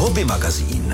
Hobby magazín.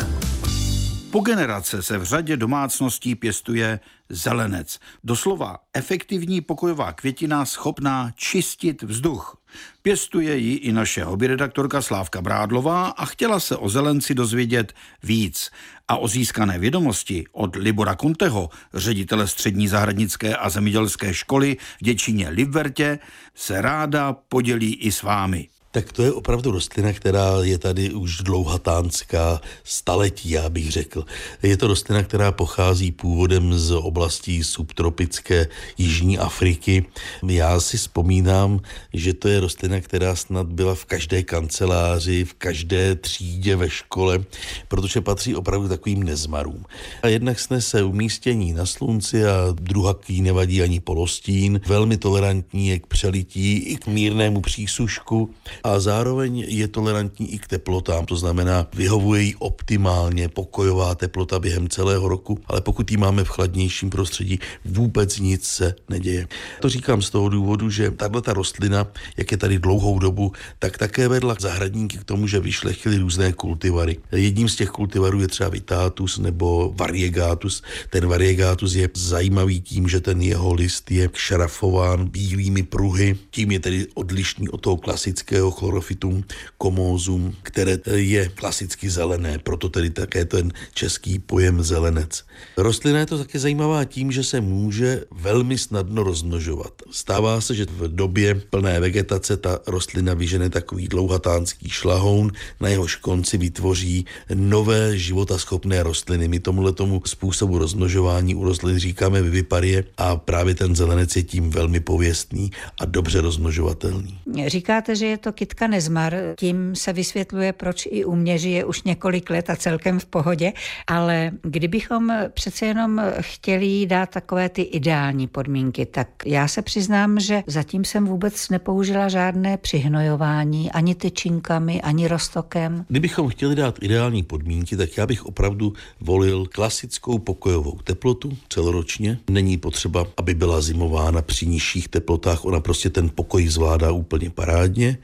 Po generace se v řadě domácností pěstuje zelenec. Doslova efektivní pokojová květina schopná čistit vzduch. Pěstuje ji i naše hobbyredaktorka Slávka Brádlová a chtěla se o zelenci dozvědět víc. A o získané vědomosti od Libora Conteho, ředitele Střední zahradnické a zemědělské školy v Děčíně Libvertě, se ráda podělí i s vámi. Tak to je opravdu rostlina, která je tady už dlouhatánská staletí, já bych řekl. Je to rostlina, která pochází původem z oblastí subtropické Jižní Afriky. Já si vzpomínám, že to je rostlina, která snad byla v každé kanceláři, v každé třídě ve škole, protože patří opravdu takovým nezmarům. A jednak snese umístění na slunci a druhak jí nevadí ani polostín. Velmi tolerantní je k přelití i k mírnému přísušku. A zároveň je tolerantní i k teplotám, to znamená, vyhovuje jí optimálně pokojová teplota během celého roku, ale pokud ji máme v chladnějším prostředí, vůbec nic se neděje. To říkám z toho důvodu, že tato rostlina, jak je tady dlouhou dobu, tak také vedla zahradníky k tomu, že vyšlechtili různé kultivary. Jedním z těch kultivarů je třeba Vitatus nebo Variegatus. Ten Variegatus je zajímavý tím, že ten jeho list je šrafován bílými pruhy, tím je tedy odlišný od toho klasického Chlorophytum comosum, které je klasicky zelené, proto tedy také ten český pojem zelenec. Rostlina je to také zajímavá tím, že se může velmi snadno rozmnožovat. Stává se, že v době plné vegetace ta rostlina vyžene takový dlouhatánský šlahoun, na jehož konci vytvoří nové životaschopné rostliny. My tomuhletomu způsobu rozmnožování u rostlin říkáme viviparie a právě ten zelenec je tím velmi pověstný a dobře rozmnožovatelný. Říkáte, že je to kytka nezmar, tím se vysvětluje, proč i u mě žije už několik let a celkem v pohodě, ale kdybychom přece jenom chtěli dát takové ty ideální podmínky, tak já se přiznám, že zatím jsem vůbec nepoužila žádné přihnojování, ani tyčinkami, ani roztokem. Kdybychom chtěli dát ideální podmínky, tak já bych opravdu volil klasickou pokojovou teplotu celoročně. Není potřeba, aby byla zimována při nižších teplotách, ona prostě ten pokoj zvládá úplně parádně.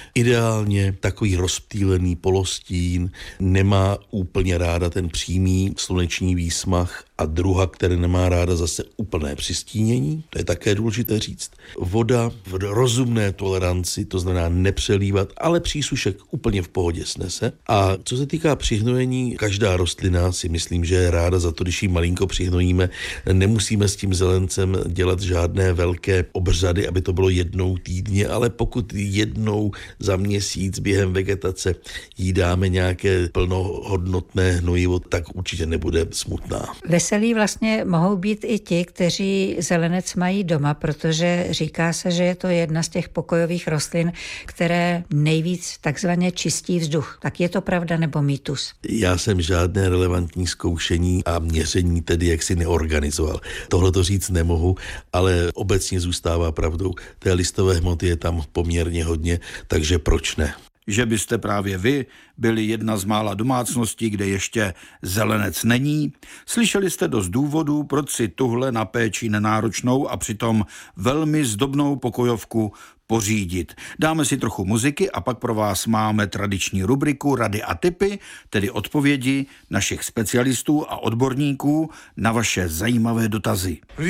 Ideálně takový rozptýlený polostín, nemá úplně ráda ten přímý sluneční výsmach a druha, které nemá ráda zase úplné přistínění, to je také důležité říct. Voda v rozumné toleranci, to znamená nepřelívat, ale přísušek úplně v pohodě snese. A co se týká přihnojení, každá rostlina si myslím, že je ráda za to, když ji malinko přihnojíme. Nemusíme s tím zelencem dělat žádné velké obřady, aby to bylo jednou týdně, ale pokud jednou za měsíc během vegetace jí dáme nějaké plnohodnotné hnojivo, tak určitě nebude smutná. Veselí vlastně mohou být i ti, kteří zelenec mají doma, protože říká se, že je to jedna z těch pokojových rostlin, které nejvíc takzvaně čistí vzduch. Tak je to pravda nebo mýtus? Já jsem žádné relevantní zkoušení a měření tedy jaksi neorganizoval. Tohle to říct nemohu, ale obecně zůstává pravdou. Té listové hmoty je tam poměrně hodně, takže proč ne? Že byste právě vy byli jedna z mála domácností, kde ještě zelenec není. Slyšeli jste dost důvodů, proč si tuhle na péči nenáročnou a přitom velmi zdobnou pokojovku pořídit. Dáme si trochu muziky a pak pro vás máme tradiční rubriku Rady a tipy, tedy odpovědi našich specialistů a odborníků na vaše zajímavé dotazy.